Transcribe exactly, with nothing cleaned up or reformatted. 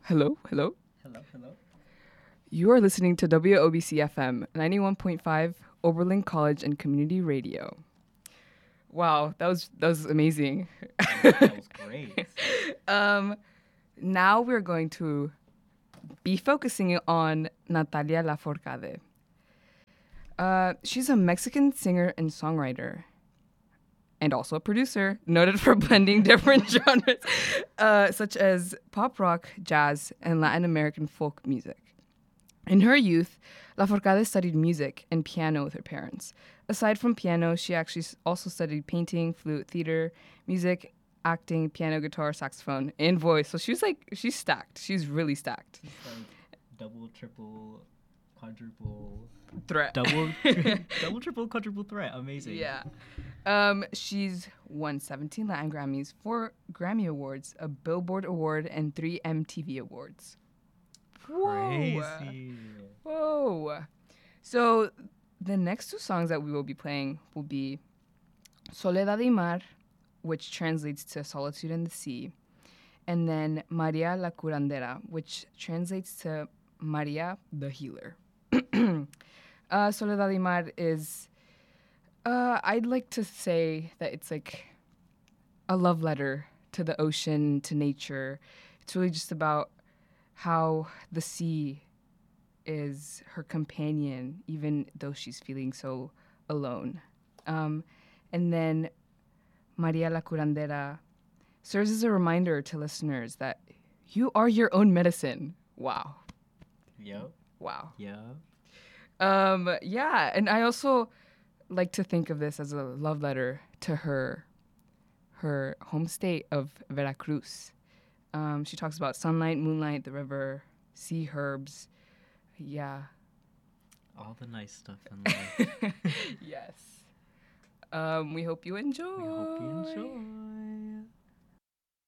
Hello, hello. Hello, hello. You are listening to W O B C F M ninety-one point five Oberlin College and Community Radio. Wow, that was that was amazing. That was great. um, now we're going to be focusing on Natalia Lafourcade. Uh, she's a Mexican singer and songwriter, and also a producer, noted for blending different genres, uh, such as pop rock, jazz, and Latin American folk music. In her youth, Lafourcade studied music and piano with her parents. Aside from piano, she actually s- also studied painting, flute, theater, music, acting, piano, guitar, saxophone, and voice. So she's like, she's stacked. She's really stacked. It's like double, triple, quadruple, Threat. double, tri- double, triple, quadruple threat. Amazing. Yeah. Um, she's won seventeen Latin Grammys, four Grammy Awards, a Billboard Award, and three M T V Awards. Crazy. Whoa. So the next two songs that we will be playing will be Soledad y Mar, which translates to Solitude and the Sea, and then Maria la Curandera, which translates to Maria the Healer. uh, Soledad y Mar is, uh, I'd like to say that it's like a love letter to the ocean, to nature. It's really just about how the sea is her companion, even though she's feeling so alone. Um, and then Maria la Curandera serves as a reminder to listeners that you are your own medicine. Wow. Yep. Wow. Yeah. Um, yeah, and I also like to think of this as a love letter to her her home state of Veracruz. Um, she talks about sunlight, moonlight, the river, sea herbs. Yeah. All the nice stuff in life. Yes. Um, we hope you enjoy. We hope you enjoy.